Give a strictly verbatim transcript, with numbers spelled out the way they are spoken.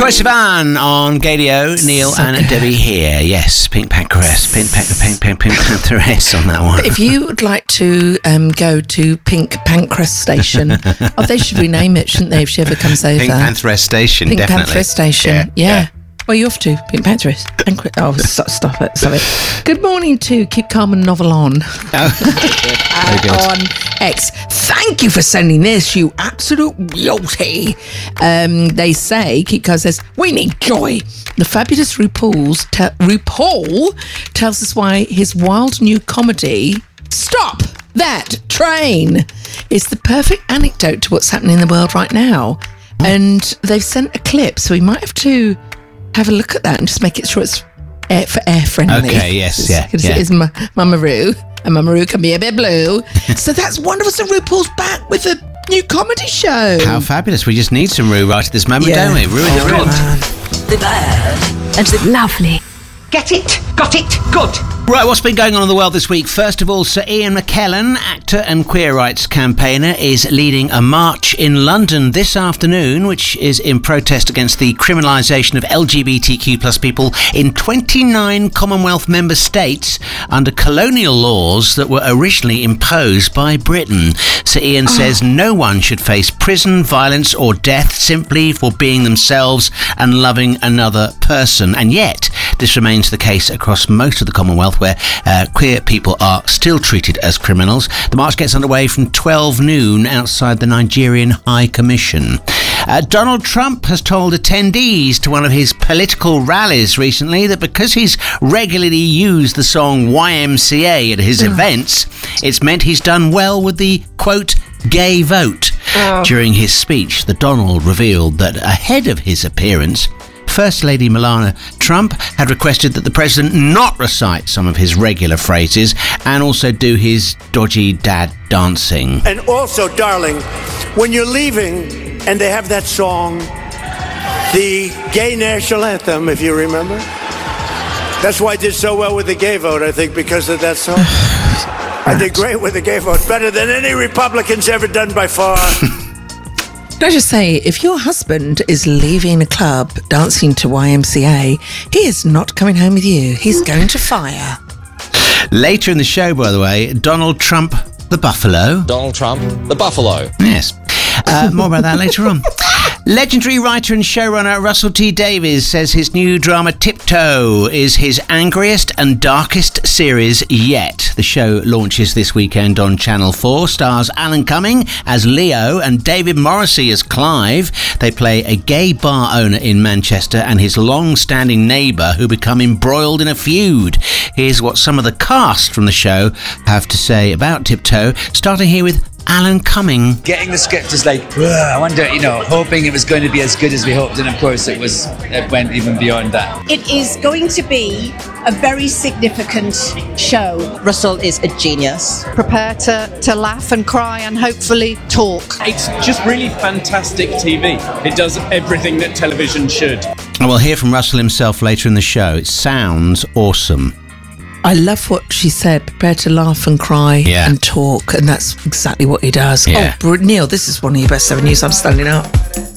Troye Sivan on Gadio, Neil So and good. Debbie here. Yes, Pink Pantheress, Pink Pink Pink Pink Pink Pantheress on that one. If you would like to um, go to Pink Pancras Station, oh, they should rename it, shouldn't they, if she ever comes over? Pink Pantheress Station, Pink definitely. Pantheress Station, Yeah, yeah. yeah. Where are you off to? Pink Pantheress. Pancras. Oh, stop, stop it, stop it. Good morning to Keep Calm and Novel On. Oh. Very good. On X. Thank you for sending this, you absolute beauty. Um, they say, Keep Calm says, we need joy. The fabulous RuPaul's te- RuPaul tells us why his wild new comedy, Stop That Train, is the perfect anecdote to what's happening in the world right now. And they've sent a clip, so we might have to have a look at that and just make it sure it's air for air friendly. Okay, yes, yeah, Because yeah. it is Ma- Mama Ru, and Mama Ru can be a bit blue. So that's wonderful. So RuPaul's back with a new comedy show. How fabulous. We just need some Rue right at this moment, Yeah. don't we? Rue in the room. The bad and the lovely. Get it? Got it? Good. Right, what's been going on in the world this week? First of all, Sir Ian McKellen, actor and queer rights campaigner, is leading a march in London this afternoon, which is in protest against the criminalisation of L G B T Q plus people in twenty-nine Commonwealth member states under colonial laws that were originally imposed by Britain. Sir Ian says no one should face prison, violence or death simply for being themselves and loving another person. And yet, this remains the case across most of the Commonwealth, where uh, queer people are still treated as criminals. The march gets underway from twelve noon outside the Nigerian High Commission. Uh, Donald Trump has told attendees to one of his political rallies recently that because he's regularly used the song Y M C A at his events, it's meant he's done well with the, quote, gay vote. During his speech, the Donald revealed that ahead of his appearance, First Lady Melania Trump had requested that the president not recite some of his regular phrases and also do his dodgy dad dancing. And also, darling, when you're leaving and they have that song, the gay national anthem, if you remember, that's why I did so well with the gay vote, I think, because of that song. I did great with the gay vote, better than any Republican's ever done by far. Can I just say, if your husband is leaving a club dancing to Y M C A, he is not coming home with you. He's going to fire. Later in the show, by the way, Donald Trump the Buffalo. Donald Trump, the Buffalo. Yes. Uh, more about that later on. Legendary writer and showrunner Russell T Davies says his new drama Tiptoe is his angriest and darkest series yet. The show launches this weekend on Channel four, stars Alan Cumming as Leo and David Morrissey as Clive. They play a gay bar owner in Manchester and his long-standing neighbour who become embroiled in a feud. Here's what some of the cast from the show have to say about Tiptoe, starting here with Alan Cumming. Getting the script is like, ugh, I wonder, you know, hoping it was going to be as good as we hoped, and of course it was. It went even beyond that. It is going to be a very significant show. Russell is a genius. Prepare to, to laugh and cry and hopefully talk. It's just really fantastic T V. It does everything that television should. And we'll hear from Russell himself later in the show. It sounds awesome. I love what she said, prepare to laugh and cry Yeah. and talk, and that's exactly what he does. Yeah. Oh, Neil, this is one of your best-selling news. I'm standing up.